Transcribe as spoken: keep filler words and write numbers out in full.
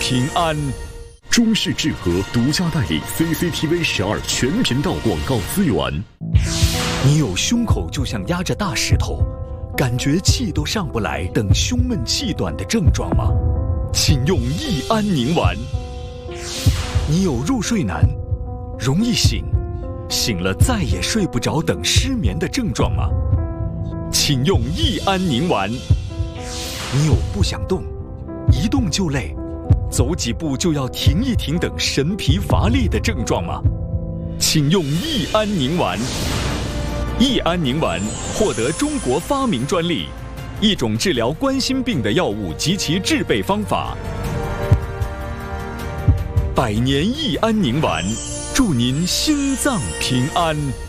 平安。 中式智和独家代理 C C T V 十二全频道广告资源。 你有胸口就像压着大石头，感觉气都上不来等胸闷气短的症状吗？请用益安宁丸。你有入睡难、容易醒、醒了再也睡不着等失眠的症状吗？请用益安宁丸。你有不想动、一动就累、走几步就要停一停等神疲乏力的症状吗？请用益安宁丸。益安宁丸获得中国发明专利，一种治疗冠心病的药物及其制备方法。百年益安宁丸，祝您心脏平安。